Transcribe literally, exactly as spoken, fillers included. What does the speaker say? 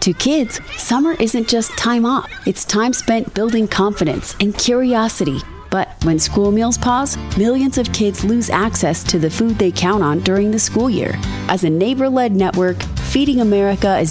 To kids, summer isn't just time off. It's time spent building confidence and curiosity. But when school meals pause, millions of kids lose access to the food they count on during the school year. As a neighbor-led network, Feeding America is